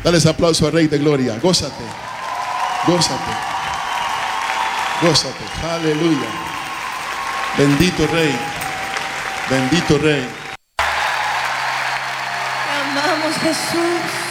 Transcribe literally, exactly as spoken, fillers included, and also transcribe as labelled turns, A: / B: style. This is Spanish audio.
A: Dale ese aplauso al Rey de Gloria. Gózate, gózate, gózate. Aleluya. Bendito Rey, bendito Rey.
B: Te amamos, Jesús.